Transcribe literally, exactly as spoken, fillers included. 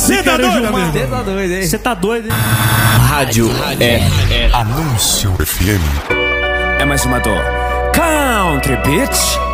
Você tá doido, mano? Você tá doido, hein? Você tá doido, hein? Rádio é, é Anúncio F M. É mais uma dor. Country Beach.